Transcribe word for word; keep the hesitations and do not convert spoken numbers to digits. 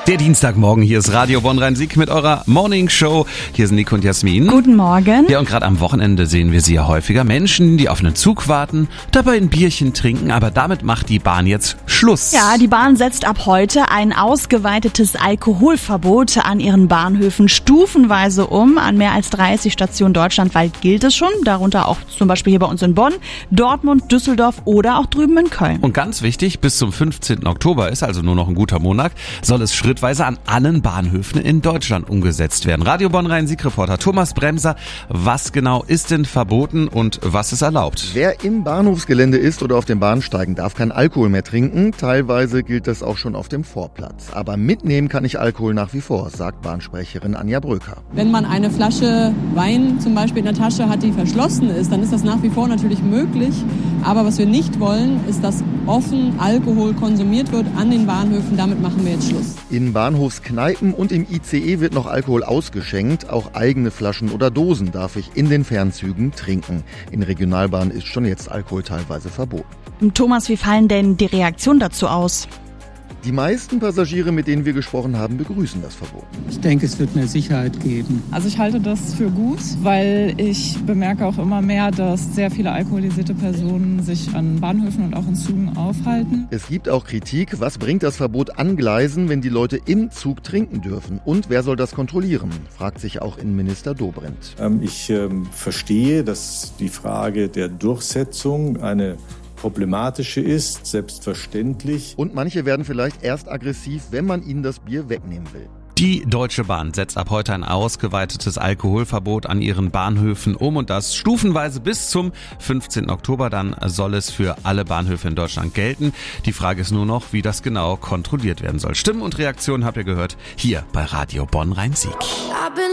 Der Dienstagmorgen, hier ist Radio Bonn-Rhein-Sieg mit eurer Morning Show. Hier sind Nico und Jasmin. Guten Morgen. Ja, und gerade am Wochenende sehen wir sie ja häufiger. Menschen, die auf einen Zug warten, dabei ein Bierchen trinken, aber damit macht die Bahn jetzt Schluss. Ja, die Bahn setzt ab heute ein ausgeweitetes Alkoholverbot an ihren Bahnhöfen stufenweise um. An mehr als dreißig Stationen deutschlandweit gilt es schon, darunter auch zum Beispiel hier bei uns in Bonn, Dortmund, Düsseldorf oder auch drüben in Köln. Und ganz wichtig, bis zum fünfzehnten Oktober, ist also nur noch ein guter Monat, soll es schrittweise an allen Bahnhöfen in Deutschland umgesetzt werden. Radio Bonn-Rhein-Sieg-Reporter Thomas Bremser, was genau ist denn verboten und was ist erlaubt? Wer im Bahnhofsgelände ist oder auf den Bahnsteigen, darf kein Alkohol mehr trinken. Teilweise gilt das auch schon auf dem Vorplatz. Aber mitnehmen kann ich Alkohol nach wie vor, sagt Bahnsprecherin Anja Bröker. Wenn man eine Flasche Wein zum Beispiel in der Tasche hat, die verschlossen ist, dann ist das nach wie vor natürlich möglich. Aber was wir nicht wollen, ist, dass offen Alkohol konsumiert wird an den Bahnhöfen. Damit machen wir jetzt Schluss. In Bahnhofskneipen und im I C E wird noch Alkohol ausgeschenkt. Auch eigene Flaschen oder Dosen darf ich in den Fernzügen trinken. In Regionalbahnen ist schon jetzt Alkohol teilweise verboten. Thomas, wie fallen denn die Reaktionen dazu aus? Die meisten Passagiere, mit denen wir gesprochen haben, begrüßen das Verbot. Ich denke, es wird mehr Sicherheit geben. Also ich halte das für gut, weil ich bemerke auch immer mehr, dass sehr viele alkoholisierte Personen sich an Bahnhöfen und auch in Zügen aufhalten. Es gibt auch Kritik, was bringt das Verbot an Gleisen, wenn die Leute im Zug trinken dürfen? Und wer soll das kontrollieren? Fragt sich auch Innenminister Dobrindt. Ähm, ich ähm, verstehe, dass die Frage der Durchsetzung eine problematische ist, selbstverständlich. Und manche werden vielleicht erst aggressiv, wenn man ihnen das Bier wegnehmen will. Die Deutsche Bahn setzt ab heute ein ausgeweitetes Alkoholverbot an ihren Bahnhöfen um und das stufenweise bis zum fünfzehnten Oktober. Dann soll es für alle Bahnhöfe in Deutschland gelten. Die Frage ist nur noch, wie das genau kontrolliert werden soll. Stimmen und Reaktionen habt ihr gehört hier bei Radio Bonn-Rhein-Sieg.